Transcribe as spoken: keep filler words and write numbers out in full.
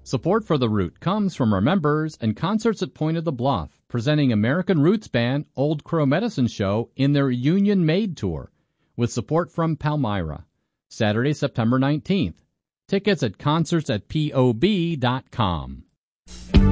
Support for The Root comes from our members and Concerts at Point of the Bluff, presenting American roots band Old Crow Medicine Show in their Union Made Tour, with support from Palmyra. Saturday, September nineteenth. Tickets at concerts at pob dot com.